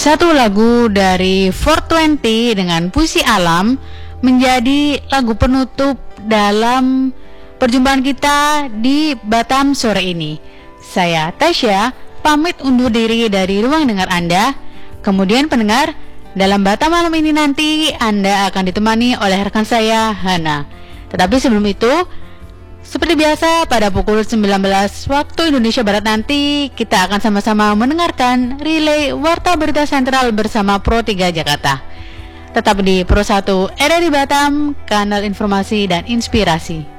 Satu lagu dari 420 dengan Puisi Alam menjadi lagu penutup dalam perjumpaan kita di Batam sore ini. Saya Tasya pamit undur diri dari ruang dengar Anda. Kemudian pendengar, dalam Batam malam ini nanti Anda akan ditemani oleh rekan saya Hana. Tetapi sebelum itu, seperti biasa pada pukul 19 waktu Indonesia Barat nanti kita akan sama-sama mendengarkan relay Warta Berita Sentral bersama Pro 3 Jakarta. Tetap di Pro 1 RRI Batam, kanal informasi dan inspirasi.